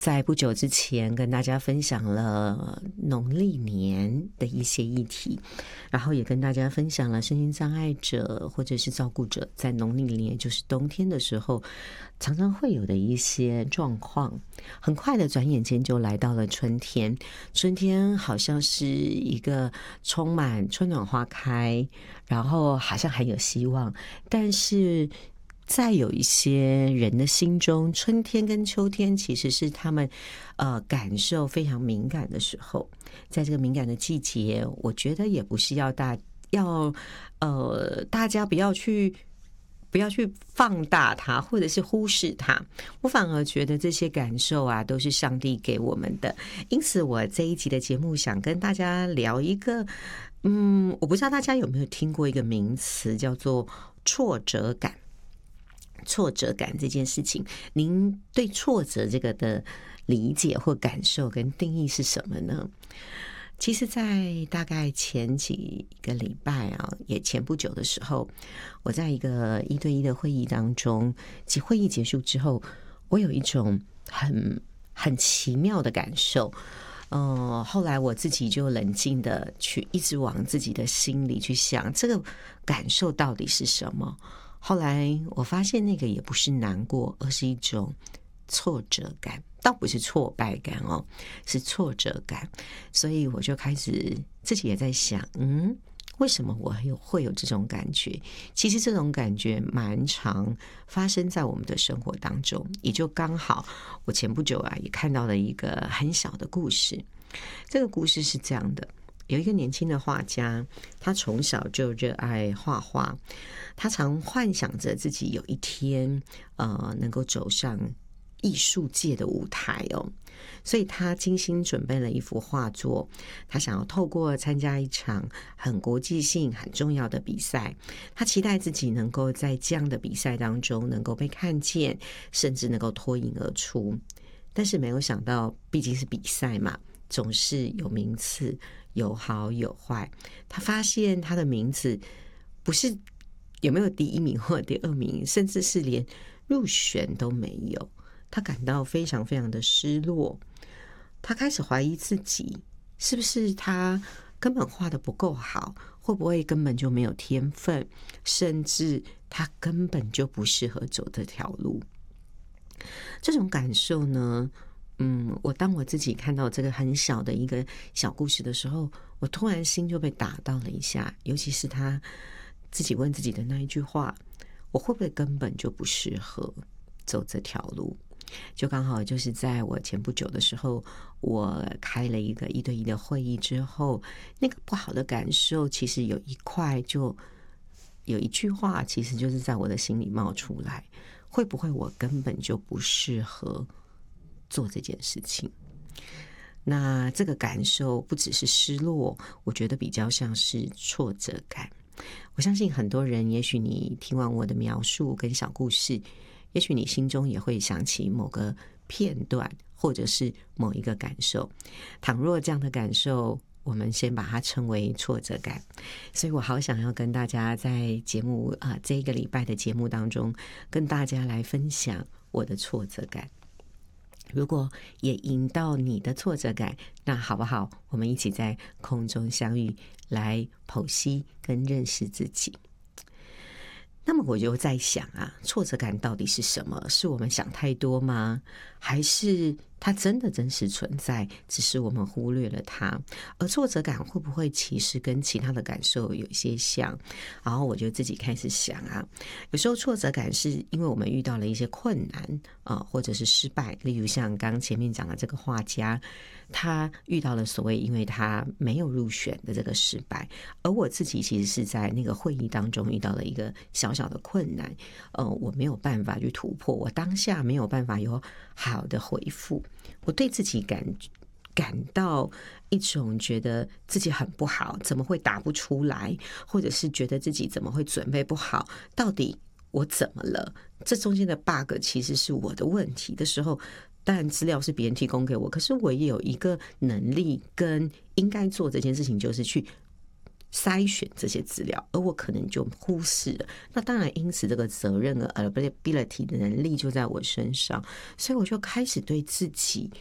在不久之前跟大家分享了农历年的一些议题，然后也跟大家分享了身心障碍者或者是照顾者在农历年，就是冬天的时候常常会有的一些状况。很快的转眼间就来到了春天，春天好像是一个充满春暖花开，然后好像还有希望，但是在有一些人的心中，春天跟秋天其实是他们感受非常敏感的时候。在这个敏感的季节，我觉得也不是要大家不要去放大它，或者是忽视它。我反而觉得这些感受啊，都是上帝给我们的。因此，我这一集的节目想跟大家聊一个，我不知道大家有没有听过一个名词，叫做挫折感。挫折感这件事情，您对挫折这个的理解或感受跟定义是什么呢？其实在大概前几个礼拜啊，也前不久的时候，我在一个1对1的会议当中，其会议结束之后，我有一种很奇妙的感受。后来我自己就冷静的去一直往自己的心里去想，这个感受到底是什么。后来我发现那个也不是难过，而是一种挫折感，倒不是挫败感哦，是挫折感。所以我就开始自己也在想，为什么我会有这种感觉？其实这种感觉蛮常发生在我们的生活当中，也就刚好我前不久啊也看到了一个很小的故事。这个故事是这样的。有一个年轻的画家，他从小就热爱画画，他常幻想着自己有一天能够走上艺术界的舞台哦，所以他精心准备了一幅画作，他想要透过参加一场很国际性很重要的比赛，他期待自己能够在这样的比赛当中能够被看见，甚至能够脱颖而出。但是没有想到，毕竟是比赛嘛，总是有名次，有好有坏。他发现他的名字不是有没有第1名或第2名，甚至是连入选都没有。他感到非常非常的失落，他开始怀疑自己是不是他根本画得不够好，会不会根本就没有天分，甚至他根本就不适合走这条路。这种感受呢，当我自己看到这个很小的一个小故事的时候，我突然心就被打到了一下，尤其是他自己问自己的那一句话，我会不会根本就不适合走这条路。就刚好就是在我前不久的时候，我开了一个1对1的会议之后，那个不好的感受其实有一句话其实就是在我的心里冒出来，会不会我根本就不适合做这件事情。那这个感受不只是失落，我觉得比较像是挫折感。我相信很多人，也许你听完我的描述跟小故事，也许你心中也会想起某个片段，或者是某一个感受。倘若这样的感受，我们先把它称为挫折感。所以我好想要跟大家在节目这一个礼拜的节目当中，跟大家来分享我的挫折感。如果也引到你的挫折感，那好不好？我们一起在空中相遇，来剖析跟认识自己。那么我就在想啊，挫折感到底是什么？是我们想太多吗？还是它真的真实存在，只是我们忽略了它？而挫折感会不会其实跟其他的感受有一些像？然后我就自己开始想啊，有时候挫折感是因为我们遇到了一些困难或者是失败，例如像刚前面讲的这个画家，他遇到了所谓因为他没有入选的这个失败，而我自己其实是在那个会议当中遇到了一个小小的困难，我没有办法去突破，我当下没有办法有好的回复，我对自己感到一种觉得自己很不好，怎么会答不出来，或者是觉得自己怎么会准备不好，到底我怎么了？这中间的 bug 其实是我的问题的时候，当然资料是别人提供给我，可是我也有一个能力跟应该做这件事情，就是去筛选这些资料，而我可能就忽视了。那当然，因此这个责任和 ability 的能力就在我身上，所以我就开始对自己